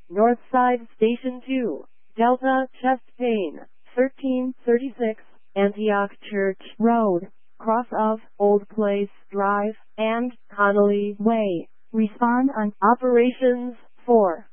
Northside Station 2, Delta Chest Pain, 1336, Antioch Church Road, cross of Old Place Drive, and Connolly Way. Respond on Operations 4.